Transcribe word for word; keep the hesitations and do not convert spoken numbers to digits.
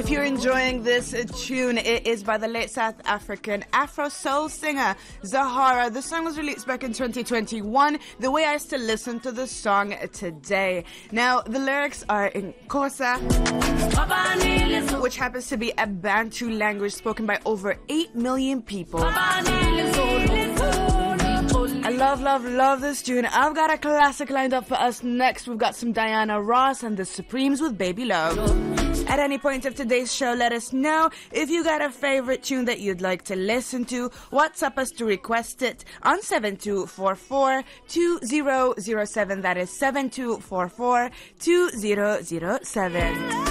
you're enjoying this uh, tune, it is by the late South African Afro soul singer Zahara. The song was released back in twenty twenty-one. The way I still listen to the song today. Now, the lyrics are in Xhosa, which happens to be a Bantu language spoken by over eight million people. I love, love, love this tune. I've got a classic lined up for us next. We've got some Diana Ross and the Supremes with Baby Love. At any point of today's show, let us know if you got a favorite tune that you'd like to listen to. WhatsApp us to request it on seven two four four, two zero zero seven. That is seven two four four, two zero zero seven.